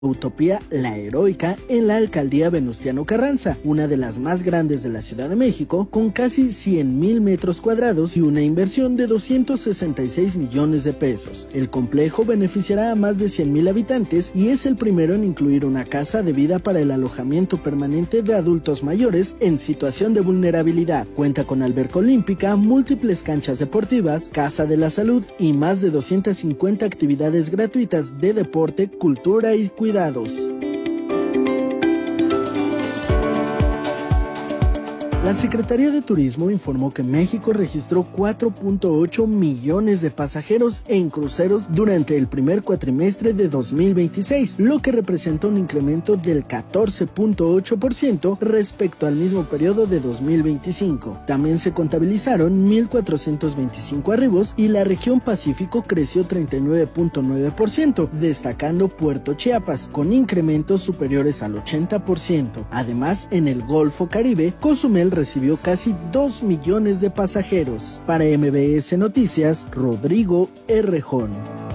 Utopía La Heroica en la alcaldía Venustiano Carranza, una de las más grandes de la Ciudad de México, con casi 100,000 metros cuadrados y una inversión de 266 millones de pesos. El complejo beneficiará a más de 100,000 habitantes y es el primero en incluir una casa de vida para el alojamiento permanente de adultos mayores en situación de vulnerabilidad. Cuenta con alberca olímpica, múltiples canchas deportivas, casa de la salud y más de 250 actividades gratuitas de deporte, cultura y cuidados. La Secretaría de Turismo informó que México registró 4.8 millones de pasajeros en cruceros durante el primer cuatrimestre de 2026, lo que representa un incremento del 14.8% respecto al mismo periodo de 2025. También se contabilizaron 1,425 arribos y la región Pacífico creció 39.9%, destacando Puerto Chiapas, con incrementos superiores al 80%. Además, en el Golfo Caribe, Cozumel recibió casi 2 millones de pasajeros. Para MBS Noticias, Rodrigo Errejón.